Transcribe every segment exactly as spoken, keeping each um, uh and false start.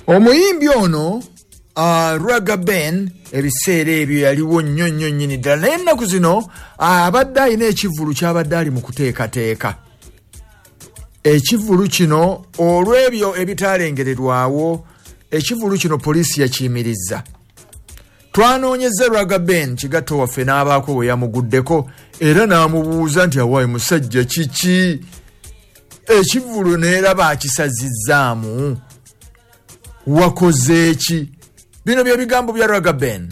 Omuyimbi ono Uh, Ragga Ben ebiseera ebyo yaliwo nnyo nnyo nnyini ddala naye ennaku zino uh, abadde alina ekivvulu ky'abadde ali mu kuteekateeka. Ekivvulu kino olw'ebyo ebitaalengererwawo, ekivvulu kino poliisi yakiyimirizza. Twanoonyezza Ragga Ben kigatto waffe n'abaako we yamuguddeko era n'amubuuza nti awaayi musajja kiki ekivvulu neeraba akisazizzaamu wakoze ki? Bino bye bigambo bya Ragga Ben.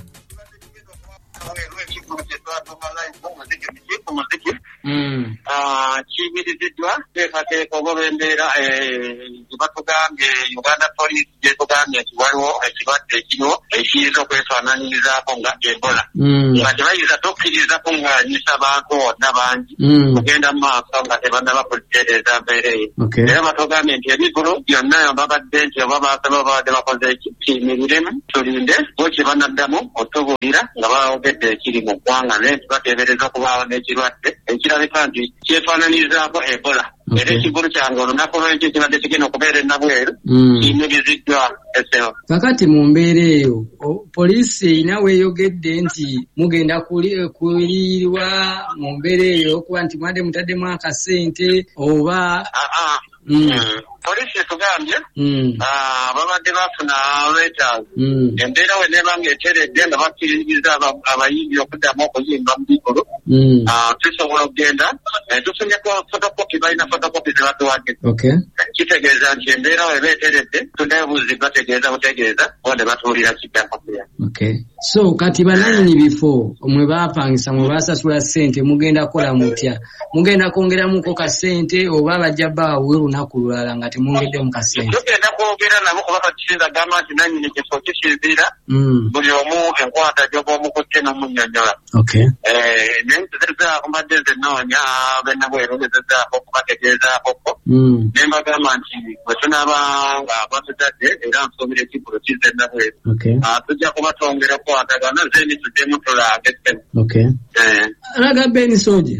Mm. Ah, kiyimiriziddwa teekateeka obw'embeera batugambye Uganda Police gyetugambye nti waliwo ekirwadde ekiriwo ekiyinza okwefaananyirizaako nga Ebola. Nga tebayinza tokkiriza kuŋŋaanyisa abantu bonna bangi kugenda mu maaso nga tebannaba kulitereeza mbeera eyo. Era batugambye nti ebivulu byonna babadde nti oba baasaba babadde bakoze kiyimiriremu tulinde bo kye banaddamu otubuulira nga baogedde ekiri mu ggwanga naye tubateebereza okubaawo n'ekirwadde ekirabika nti kyefaananyirizaako Ebola. Era ekivulu kyange olunaku lw'enkyo kibadde kigenda okubeera ennabweru kiyimiriziddwa eseo. Kakati mu mbeera eyo poliisi erina weeyogedde nti mugenda kulirirwa mu mbeera eyo okuba nti mwadde mutaddemu akasente oba poliisi etugambye babadde bafuna letters embeera we neeba ng'eteredde nga bakkiririza abayimbi okuddamu okuyimba mu bikolo tusobola okugenda tufunyeku fotokopi balina fotokopi ze batuwadde kitegeeza nti embeera we beeteredde tuneebuuzi bategeeza butegeeza bo ne batuwulira kiddako. So kati bananyini bifo mwe baapangisa mwe basasula ssente mugenda kukola mutya? Mugenda kwongeramuko ka ssente oba bajja baawe olunaku lulala nga temwongeddemu ka ssente? Tugenda kwogera nabo kuba kakisinza gamba nti nannyini kifo kisinziira buli omu enkwata gy'oba omukutte n'omunnyonnyola. Naye ngezezaako mbadde nze noonya bennabweru ngezezaako okubategeezaakoko ne mbagamba nti bwe tunaaba nga batutadde era nsuubira ekivulu kizza ennabweru tujja kuba twongera okukwatagana zeni tuddemu tulage ssemu. Ragga Ben Sojja,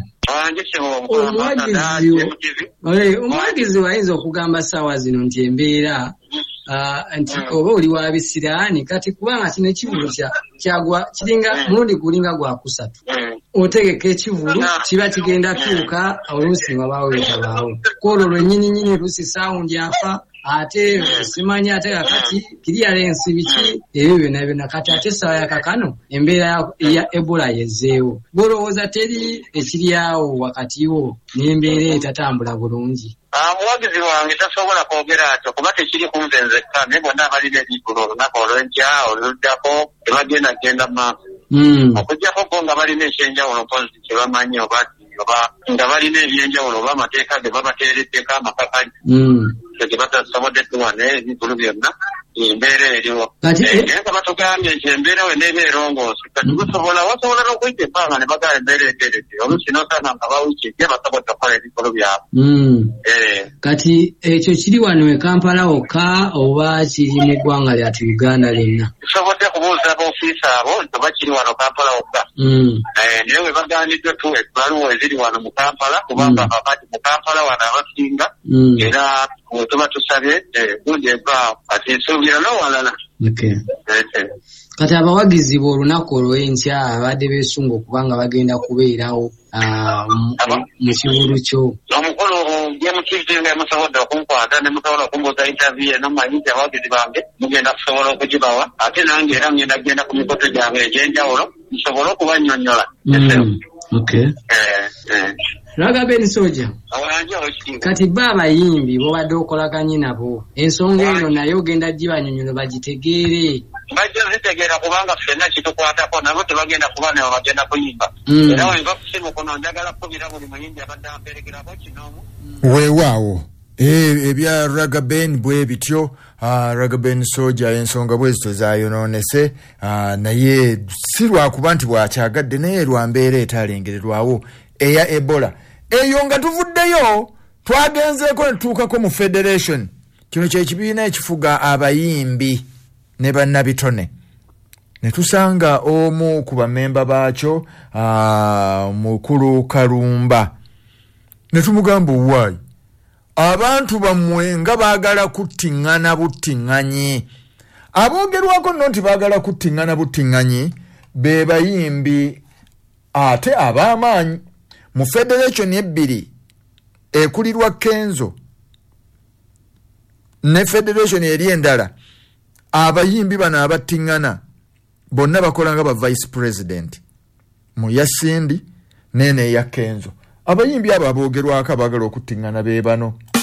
omuwagizi wayinza okugamba ssaawa zino nti embeera nti oba oli wa bisiraani kati kubanga kino ekivulu kyagwa kiringa mulundi gulinga gwa kusatu otegeka ekivulu kiba kigenda kyuka oluusi nga baaweetabaawo kwolwo lwennyini nyini oluusi saawundi afa ate simanyi ate kakati kiriyalensi biki ebyo byonna byonna kati ate essaawa yakakano embeera ya Ebola yezeewo bolowooza teri ekiryawo wakati wo n'embeera etatambula bulungi? Omuwagizi wange tasobola kwogera atyo kuba tekiri kunze nzekka naye bonna abalina ebivulu olunaku olw'enkya oluddako tebagenda kgenda mu maaso okuggyako bo nga balina ekyenjawulo mpozi kye bamanyi oba oba nga balina ebyenjawulo oba amateeka ge babateereddeko amakakali ge batasobodde tuwane ebivulu byonna embeera eriwo naye nga batugambye nti embeera we neeba erongoosi kati gusobola wasobola n'okuyita ebbanga ne bagala embeera eteredde oluusi n'osanga nga bawiki ejja basobodde okukola ebikolo byabwe. Kati ekyo kiri wano e Kampala wokka oba kiri mu ggwanga lyatu Uganda lyonna? Tusobodde kubuuza ab'ofiisi abo oba kiri wano Kampala wokka naye we baganiddwe tu ebbaluwa eziri wano mu Kampala kubanga kakati mu Kampala wano abasinga era tuba tusabye gundi evaawo kati nsuubira n'owalala. Kati abawagizi b'olunaku olw'enkya abadde beesunga okubanga bagenda kubeerawo mu kivulu kyo. Omukulu gyemukizi nga musobodde okunkwata ne musobola okumbuuza interview eno mmanyi nti abawagizi bange mugenda kusobola okugibawa ate nange era ngenda kugenda ku mikoto gyange egy'enjawulo nsobole okubannyonnyola. Ragga Ben Sojja, kati bo abayimbi bobadde okolaganye nabo ensonga eno naye ogenda gibanyonnyola bagitegeere? Bajja zitegeera kubanga ffenna kitukwatako nabo tebagenda kuba nabo bagenda kuyimba era wenva kusimu kuno njagala kukubira buli muyimbi abadde amperekerako kinoomu weewaawo ebya Ragga Ben bwe bityo. Ragga Ben Sojja ensonga bwezito zaayonoonese naye si lwakuba nti bwakyagadde naye lwa mbeera etaalengererwawo eya Ebola eyo nga tuvuddeyo twagenzeeko ne tutuukako mu Federation. Kino kye kibiina ekifuga abayimbi ne bannabitone ne tusanga omu ku bammemba baakyo mukulu Kalumba ne tumugamba owaayi abantu bammwe nga baagala kuttiŋŋana buttiŋŋanyi Abogerwako nno nti baagala kuttiŋŋana buttiŋŋanyi be bayimbi ate ab'amaanyi mu federation ebbiri ekulirwa Kenzo ne federation eri endala. Abayimbi bano abattiŋŋana bonna bakola nga ba vice president mu Yasindi nene ya Kenzo. Abayimbi abo aboogerwako abaagala okuttiŋŋana be bano.